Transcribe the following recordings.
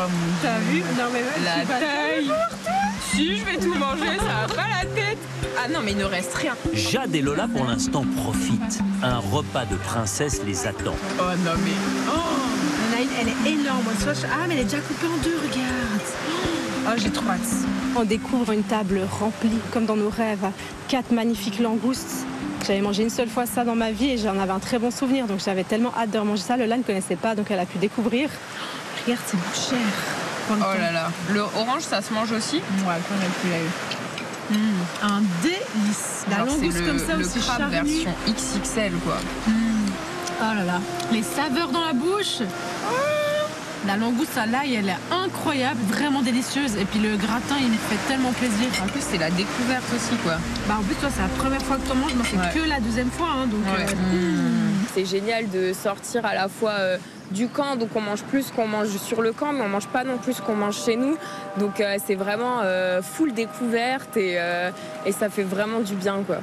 mon Dieu. T'as vu? Non mais ouais, La taille. Si, je vais tout manger, ça va pas la tête. Ah non, mais il ne reste rien. Jade et Lola, pour l'instant, profitent. Un repas de princesse les attend. Oh non, mais... Oh. Il y en a une, elle est énorme. Ah, mais elle est déjà coupée en deux, regarde. Oh, j'ai trop hâte. On découvre une table remplie, comme dans nos rêves. 4 magnifiques langoustes. J'avais mangé une seule fois ça dans ma vie et j'en avais un très bon souvenir. Donc j'avais tellement hâte de manger ça. Lola ne connaissait pas, donc elle a pu découvrir. Regarde, c'est bon cher. Oh là là. Le orange, ça se mange aussi? Ouais, quand même plus là. Un délice. La langouste comme ça aussi crabe charnue. version XXL, quoi. Oh là là. Les saveurs dans la bouche. La langouste à l'ail, elle est incroyable, vraiment délicieuse. Et puis le gratin, il me fait tellement plaisir. En plus, c'est la découverte aussi, quoi. Bah en plus, toi, c'est la première fois que tu en manges. Moi, c'est que la deuxième fois. Hein, donc, C'est génial de sortir à la fois du camp, donc on mange plus qu'on mange sur le camp, mais on mange pas non plus qu'on mange chez nous. Donc c'est vraiment full découverte et ça fait vraiment du bien, quoi.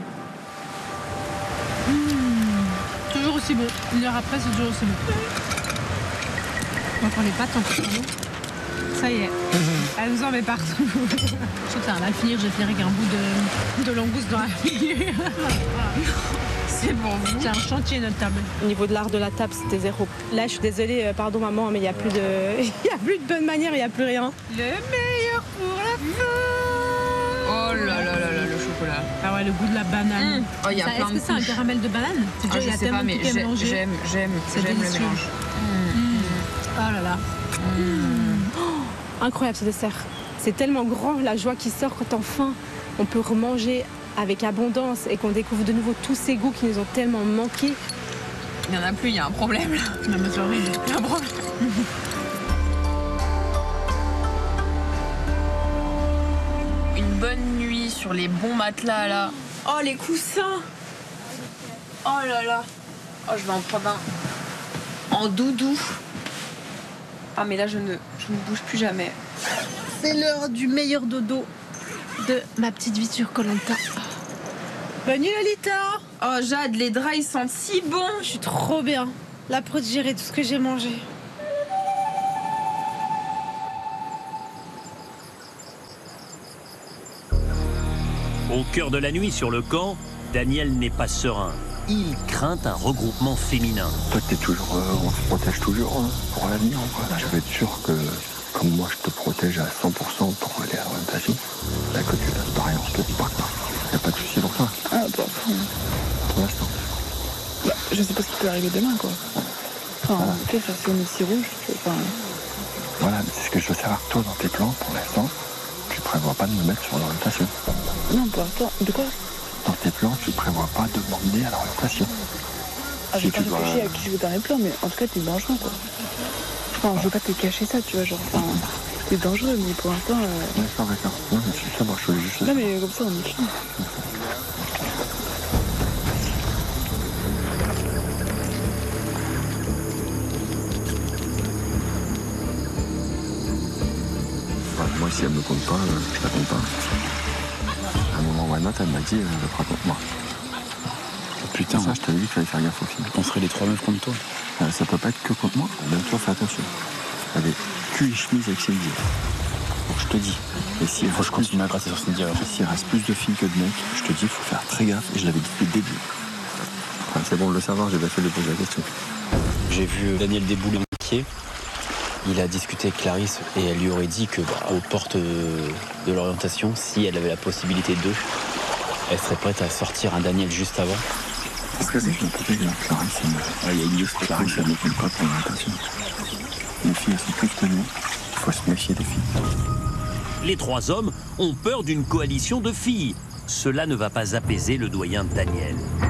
Toujours aussi bon. Une heure après, c'est toujours aussi bon. Encore les pâtes en plus. Ça y est, elle nous en met partout. Je sais que ça va finir, j'ai fini avec un bout de langouste dans la figure. C'est pour vous. C'est un chantier notre table. Au niveau de l'art de la table, c'était zéro. Là, je suis désolée, pardon maman, mais il n'y a plus de, il y a plus de bonne manière, il n'y a plus rien. Le meilleur pour la fin. Oh là là là là, le chocolat. Ah ouais, le goût de la banane. Oh, il y a plein de Est-ce que c'est un caramel de banane? Je sais pas, mais j'aime le mélange. Oh là là. Oh, incroyable ce dessert. C'est tellement grand, la joie qui sort quand enfin on peut remanger avec abondance et qu'on découvre de nouveau tous ces goûts qui nous ont tellement manqué. Il n'y en a plus, il y a un problème là. Non mais c'est horrible. Il y a un problème. Une bonne nuit sur les bons matelas là. Oh les coussins. Oh là là. Oh, je vais en prendre un en doudou. Ah mais là je ne bouge plus jamais. C'est l'heure du meilleur dodo de ma petite vie sur Koh Lanta. Bonne nuit Lolita. Oh Jade, les draps ils sentent si bon. Je suis trop bien. La pour digérer tout ce que j'ai mangé. Au cœur de la nuit sur le camp, Daniel n'est pas serein. Il craint un regroupement féminin. Toi, t'es toujours, on se protège toujours hein, pour l'avenir. Je veux être sûr que, comme moi, je te protège à 100% pour aller à l'orientation, là que tu fasses pareil, on se le dit pas quoi. Y a pas de souci pour ça. Ah bah. Pour l'instant. Bah, je sais pas ce qui peut arriver demain quoi. Enfin, en tout cas, ça c'est une ici rouge. Enfin... Voilà, c'est ce que je veux savoir. Toi, dans tes plans, pour l'instant, tu prévois pas de me mettre sur l'orientation. Non, pour l'instant, de quoi? Dans tes plans, tu prévois pas de m'emmener à l'orientation. Ah, j'ai pas réfléchi à qui je veux dans les plans, mais en tout cas, t'es dangereux, quoi. Enfin, je veux pas te cacher ça, tu vois, genre, enfin, t'es dangereux, mais pour l'instant... D'accord. Non, mais c'est ça, moi, je voulais juste... Non, mais comme ça, on est fini. Moi, si elle me compte pas, je la compte pas. À un moment ou à un autre, elle m'a dit, raconte-moi. Putain, ça, je t'avais dit qu'il fallait faire gaffe aux filles. On serait les 3 meufs contre toi. Ça peut pas être que contre moi. Même toi, fais attention. Avec cul et chemise avec Cindy. Donc je te dis. Et si faut que je continue à gratter sur Cindy alors. S'il reste plus de filles que de mecs, je te dis, il faut faire très gaffe. Et je l'avais dit depuis le début. Enfin, c'est bon de le savoir, j'ai bien fait de poser la question. J'ai vu Daniel débouler mon pied. Il a discuté avec Clarisse et elle lui aurait dit que aux portes de l'orientation, si elle avait la possibilité d'eux, elle serait prête à sortir un Daniel juste avant. Parce que c'est peut-être que Clarisse, il y a une news que Clarisse a mis le code pour l'orientation. Les filles, elles sont toutes tenues. Il faut se méfier des filles. Les 3 hommes ont peur d'une coalition de filles. Cela ne va pas apaiser le doyen Daniel.